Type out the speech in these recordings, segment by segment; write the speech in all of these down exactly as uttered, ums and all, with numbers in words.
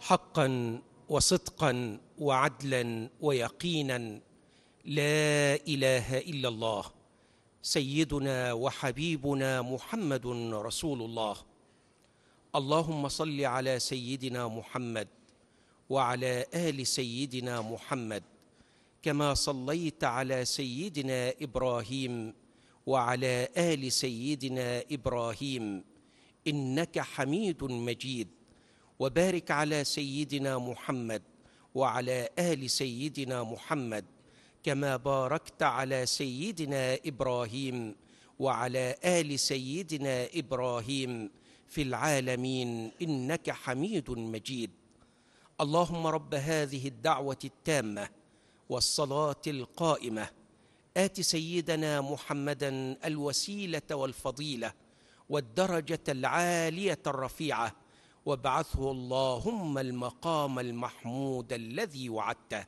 حقا وصدقا وعدلا ويقينا لا إله إلا الله سيدنا وحبيبنا محمد رسول الله. اللهم صل على سيدنا محمد وعلى آل سيدنا محمد كما صليت على سيدنا إبراهيم وعلى آل سيدنا إبراهيم إنك حميد مجيد، وبارك على سيدنا محمد وعلى آل سيدنا محمد كما باركت على سيدنا إبراهيم وعلى آل سيدنا إبراهيم في العالمين إنك حميد مجيد. اللهم رب هذه الدعوة التامة والصلاة القائمة آت سيدنا محمدًا الوسيلة والفضيلة والدرجة العالية الرفيعة، وابعثه اللهم المقام المحمود الذي وعدته.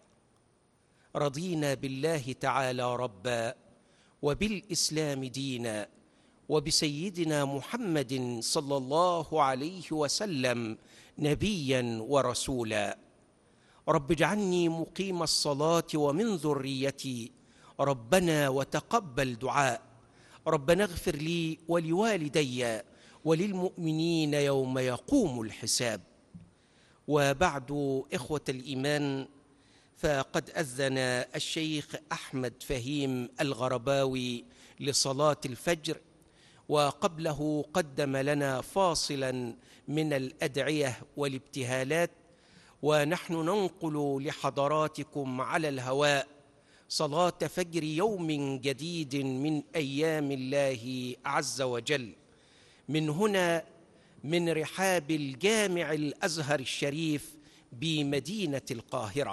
رضينا بالله تعالى ربا وبالإسلام دينا وبسيدنا محمد صلى الله عليه وسلم نبيا ورسولا. رب اجعلني مقيم الصلاة ومن ذريتي ربنا وتقبل دعاء. ربنا اغفر لي ولوالدي وللمؤمنين يوم يقوم الحساب. وبعد، إخوة الإيمان، فقد أذن الشيخ أحمد فهيم الغرباوي لصلاة الفجر، وقبله قدم لنا فاصلا من الأدعية والابتهالات، ونحن ننقل لحضراتكم على الهواء صلاة فجر يوم جديد من أيام الله عز وجل، من هنا من رحاب الجامع الأزهر الشريف بمدينة القاهرة.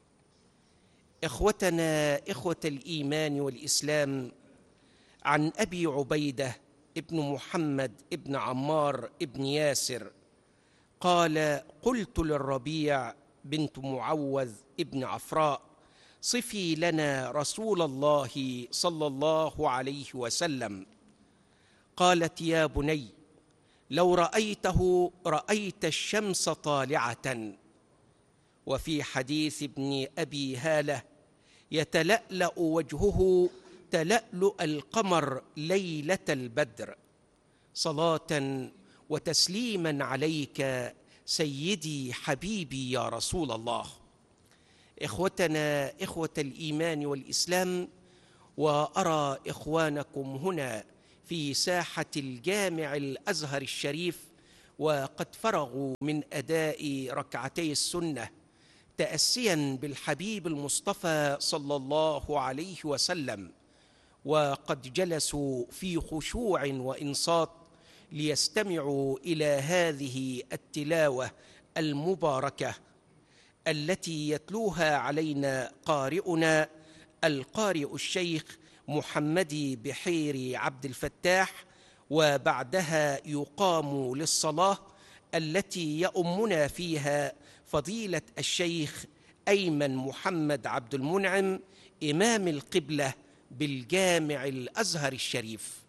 إخوتنا إخوة الإيمان والإسلام، عن أبي عبيدة ابن محمد ابن عمار ابن ياسر قال: قلت للربيع بنت معوذ ابن عفراء: صفي لنا رسول الله صلى الله عليه وسلم. قالت: يا بني، لو رأيته رأيت الشمس طالعة. وفي حديث ابن أبي هالة: يتلألأ وجهه تلألؤ القمر ليلة البدر. صلاة وتسليما عليك سيدي حبيبي يا رسول الله. إخوتنا إخوة الإيمان والإسلام، وأرى إخوانكم هنا في ساحة الجامع الأزهر الشريف وقد فرغوا من أداء ركعتي السنة تأسيا بالحبيب المصطفى صلى الله عليه وسلم، وقد جلسوا في خشوع وإنصات ليستمعوا إلى هذه التلاوة المباركة التي يتلوها علينا قارئنا القارئ الشيخ محمدي بحيري عبد الفتاح، وبعدها يقام للصلاة التي يؤمنا فيها فضيلة الشيخ أيمن محمد عبد المنعم إمام القبلة بالجامع الأزهر الشريف.